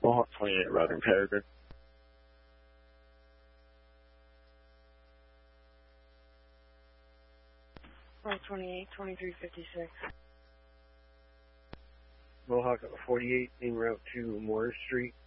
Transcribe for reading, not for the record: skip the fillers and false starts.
Mohawk 28, routing Peregrine. Mohawk 28, 2356. Mohawk 48, en route to Moore Street.